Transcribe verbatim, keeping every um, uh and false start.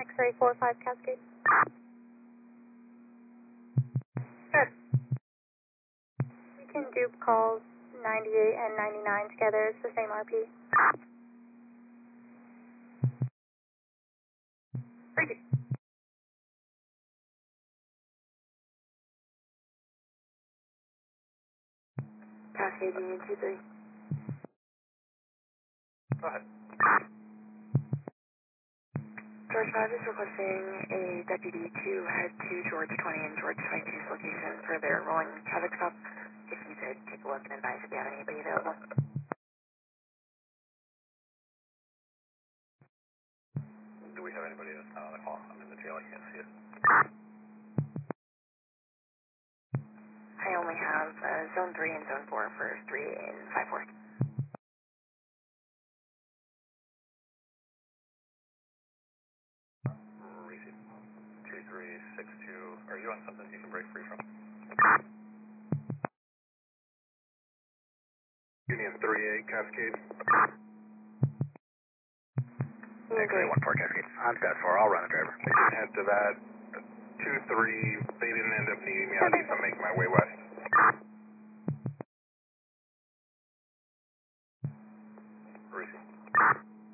X-ray four five Cascade. Good. We can do calls ninety-eight and ninety-nine together. It's the same R P. Thank you. Cascade Union two three. Go ahead. George five is requesting a deputy to head to George twenty and George twenty-two's location for their rolling traffic stop. If you could take a look and advise if you have anybody available. Do we have anybody that's not on the call? I'm in the jail, I can't see it. I only have uh, zone three and zone four for three and five four. Receive. two three six two. Are you on something you can break free from? Union three eight Cascade. X-ray one four Cascade. On Stat four, I'll run the driver. I can head to that. two three, they didn't end up needing me. I'll need some